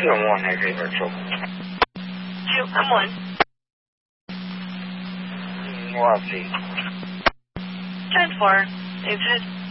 I'm 1 X-ray virtual. 2, I'm 1. We'll see. 10-4, exit.